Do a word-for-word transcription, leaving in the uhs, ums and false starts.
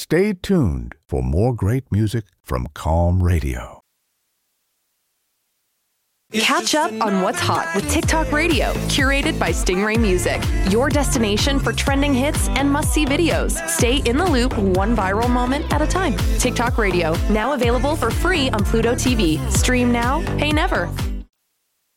Stay tuned for more great music from Calm Radio. Catch up on what's hot with TikTok Radio, curated by Stingray Music. Your destination for trending hits and must-see videos. Stay in the loop one viral moment at a time. TikTok Radio, now available for free on Pluto T V. Stream now, pay never.